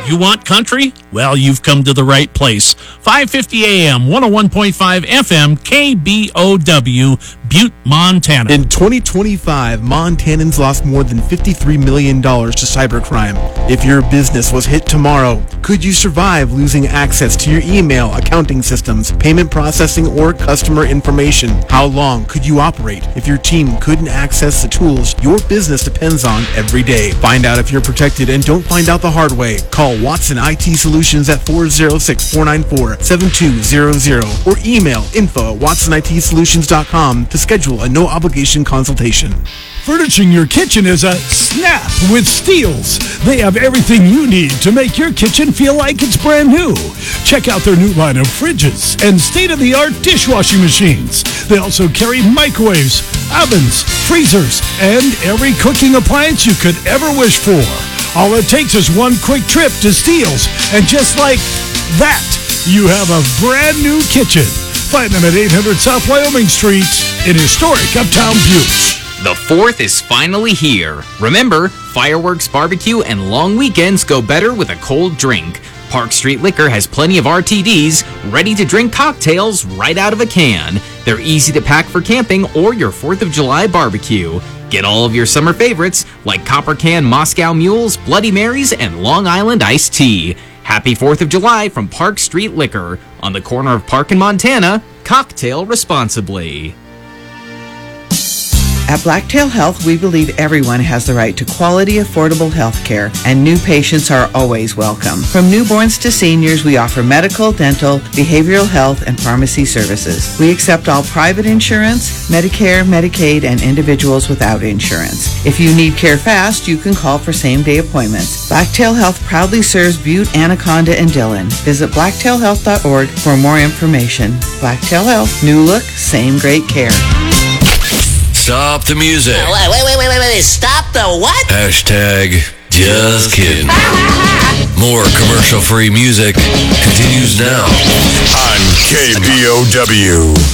You want country? Well, you've come to the right place. 550 AM, 101.5 FM, KBOW, Butte, Montana. In 2025, Montanans lost more than $53 million to cybercrime. If your business was hit tomorrow, could you survive losing access to your email, accounting systems, payment processing, or customer information? How long could you operate if your team couldn't access the tools your business depends on every day? Find out if you're protected and don't find out the hard way. Call Watson IT Solutions at 406-494-7200 or email info@watsonitsolutions.com to schedule a no-obligation consultation. Furnishing your kitchen is a snap with Steels. They have everything you need to make your kitchen feel like it's brand new. Check out their new line of fridges and state-of-the-art dishwashing machines. They also carry microwaves, ovens, freezers, and every cooking appliance you could ever wish for. All it takes is one quick trip to Steels, and just like that, you have a brand new kitchen. Find them at 800 South Wyoming Street in historic Uptown Butte. The 4th is finally here. Remember, fireworks, barbecue, and long weekends go better with a cold drink. Park Street Liquor has plenty of RTDs, ready-to-drink cocktails right out of a can. They're easy to pack for camping or your 4th of July barbecue. Get all of your summer favorites like Copper Can Moscow Mules, Bloody Marys, and Long Island Iced Tea. Happy 4th of July from Park Street Liquor. On the corner of Park and Montana, cocktail responsibly. At Blacktail Health, we believe everyone has the right to quality, affordable health care, and new patients are always welcome. From newborns to seniors, we offer medical, dental, behavioral health, and pharmacy services. We accept all private insurance, Medicare, Medicaid, and individuals without insurance. If you need care fast, you can call for same-day appointments. Blacktail Health proudly serves Butte, Anaconda, and Dillon. Visit blacktailhealth.org for more information. Blacktail Health, new look, same great care. Stop the music. Wait. Stop the what? Hashtag just kidding. More commercial-free music continues now on KBOW.